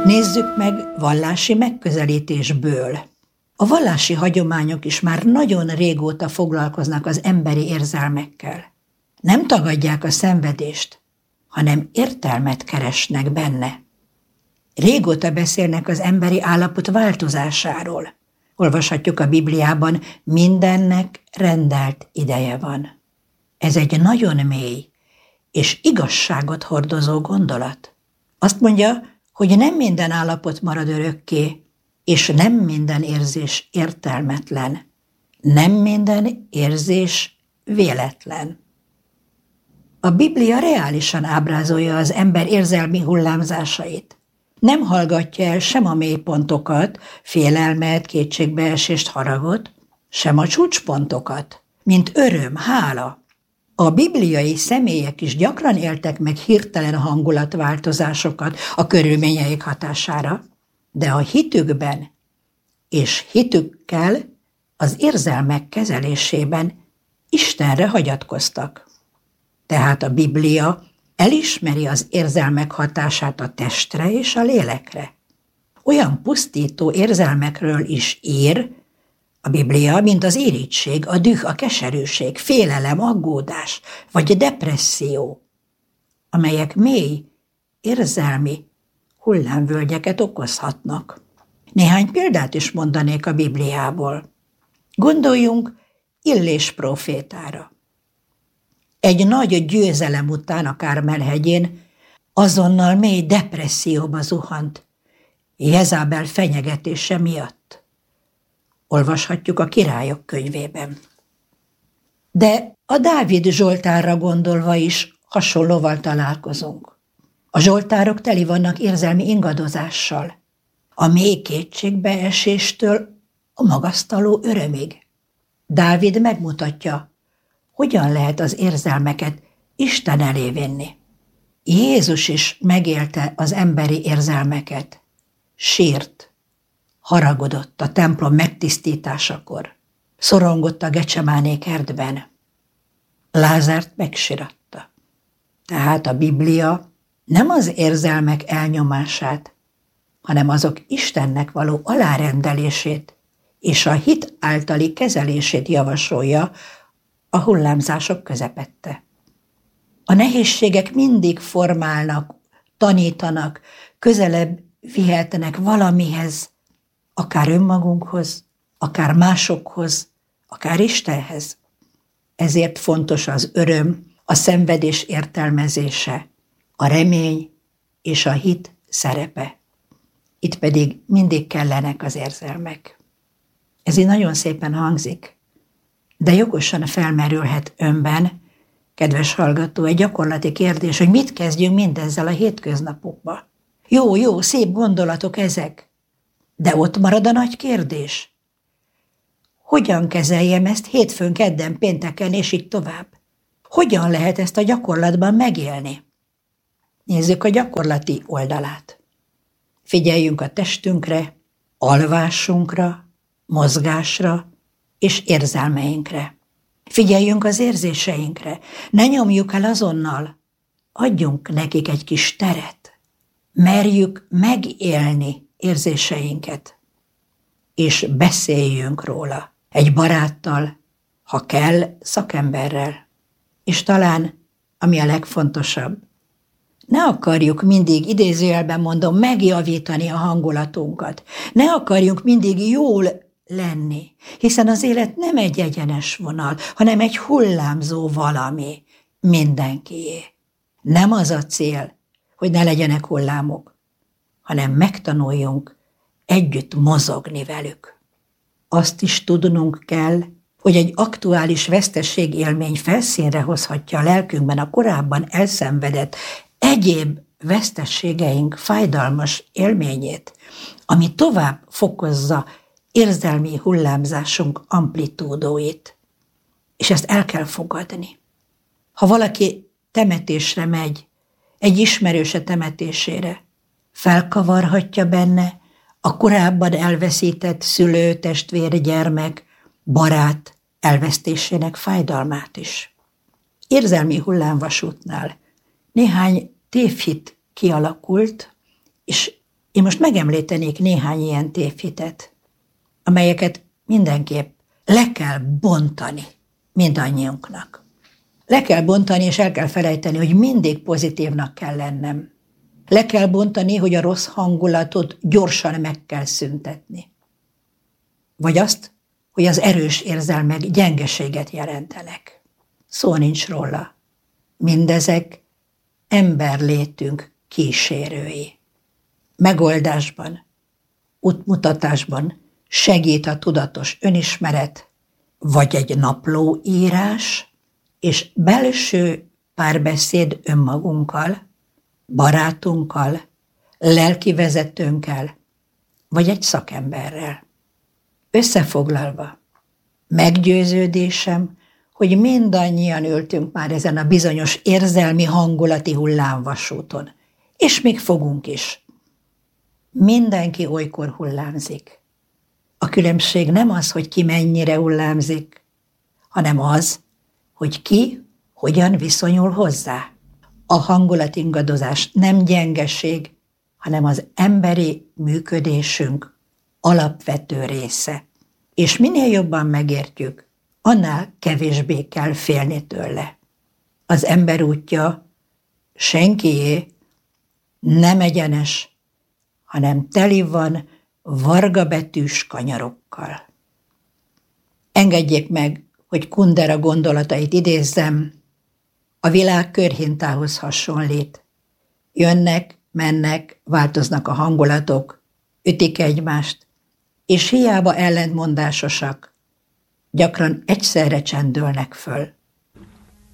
Nézzük meg vallási megközelítésből. A vallási hagyományok is már nagyon régóta foglalkoznak az emberi érzelmekkel. Nem tagadják a szenvedést, hanem értelmet keresnek benne. Régóta beszélnek az emberi állapot változásáról. Olvashatjuk a Bibliában, mindennek rendelt ideje van. Ez egy nagyon mély és igazságot hordozó gondolat. Azt mondja, hogy nem minden állapot marad örökké, és nem minden érzés értelmetlen. Nem minden érzés véletlen. A Biblia reálisan ábrázolja az ember érzelmi hullámzásait. Nem hallgatja el sem a mélypontokat, félelmet, kétségbeesést, haragot, sem a csúcspontokat, mint öröm, hála. A bibliai személyek is gyakran éltek meg hirtelen hangulatváltozásokat a körülményeik hatására, de a hitükben és hitükkel az érzelmek kezelésében Istenre hagyatkoztak. Tehát a Biblia elismeri az érzelmek hatását a testre és a lélekre. Olyan pusztító érzelmekről is ír a Biblia, mint az irigység, a düh, a keserűség, félelem, aggódás vagy depresszió, amelyek mély érzelmi hullámvölgyeket okozhatnak. Néhány példát is mondanék a Bibliából. Gondoljunk Illés prófétára. Egy nagy győzelem után a Kármel-hegyén azonnal mély depresszióba zuhant, Jezabel fenyegetése miatt. Olvashatjuk a Királyok könyvében. De a Dávid Zsoltárra gondolva is hasonlóval találkozunk. A zsoltárok teli vannak érzelmi ingadozással, a mély kétségbeeséstől a magasztaló örömig. Dávid megmutatja, hogyan lehet az érzelmeket Isten elé vinni. Jézus is megélte az emberi érzelmeket. Sírt, haragudott a templom megtisztításakor, szorongott a Gecsemáné kertben. Lázárt megsiratta. Tehát a Biblia nem az érzelmek elnyomását, hanem azok Istennek való alárendelését és a hit általi kezelését javasolja a hullámzások közepette. A nehézségek mindig formálnak, tanítanak, közelebb vihetnek valamihez, akár önmagunkhoz, akár másokhoz, akár Istenhez. Ezért fontos az öröm, a szenvedés értelmezése, a remény és a hit szerepe. Itt pedig mindig kellenek az érzelmek. Ez így nagyon szépen hangzik, de jogosan felmerülhet önben, kedves hallgató, egy gyakorlati kérdés, hogy mit kezdjünk mindezzel a hétköznapokba. Jó, szép gondolatok ezek, de ott marad a nagy kérdés. Hogyan kezeljem ezt hétfőn, kedden, pénteken és így tovább? Hogyan lehet ezt a gyakorlatban megélni? Nézzük a gyakorlati oldalát. Figyeljünk a testünkre, alvásunkra, mozgásra és érzelmeinkre. Figyeljünk az érzéseinkre, ne nyomjuk el azonnal, adjunk nekik egy kis teret. Merjük megélni érzéseinket, és beszéljünk róla egy baráttal, ha kell, szakemberrel. És talán, ami a legfontosabb, ne akarjuk mindig, idézőjelben mondom, megjavítani a hangulatunkat. Ne akarjunk mindig jól lenni, hiszen az élet nem egy egyenes vonal, hanem egy hullámzó valami mindenkié. Nem az a cél, hogy ne legyenek hullámok, hanem megtanuljunk együtt mozogni velük. Azt is tudnunk kell, hogy egy aktuális veszteségélmény felszínre hozhatja a lelkünkben a korábban elszenvedett egyéb veszteségeink fájdalmas élményét, ami tovább fokozza érzelmi hullámzásunk amplitúdóit. És ezt el kell fogadni. Ha valaki temetésre megy, egy ismerőse temetésére, felkavarhatja benne a korábban elveszített szülő, testvér, gyermek, barát elvesztésének fájdalmát is. Érzelmi hullámvasútnál néhány tévhit kialakult, és Én most megemlítenék néhány ilyen tévhitet, amelyeket mindenképp le kell bontani mindannyiunknak. Le kell bontani, és el kell felejteni, hogy mindig pozitívnak kell lennem. Le kell bontani, hogy a rossz hangulatot gyorsan meg kell szüntetni. Vagy azt, hogy az erős érzelmek gyengeséget jelentenek. Szó nincs róla. Mindezek emberlétünk kísérői. Megoldásban, útmutatásban segít a tudatos önismeret, vagy egy naplóírás, és belső párbeszéd önmagunkkal, barátunkkal, lelkivezetőnkkel, vagy egy szakemberrel. Összefoglalva, meggyőződésem, hogy mindannyian ültünk már ezen a bizonyos érzelmi hangulati hullámvasúton, és még fogunk is. Mindenki olykor hullámzik. A különbség nem az, hogy ki mennyire hullámzik, hanem az, hogy ki hogyan viszonyul hozzá. A hangulatingadozás nem gyengeség, hanem az emberi működésünk alapvető része. És minél jobban megértjük, annál kevésbé kell félni tőle. Az ember útja senkié nem egyenes, hanem teli van vargabetűs kanyarokkal. Engedjék meg, hogy Kundera gondolatait idézzem, a világ körhintához hasonlít. Jönnek, mennek, változnak a hangulatok, ütik egymást, és hiába ellentmondásosak, gyakran egyszerre csendülnek föl.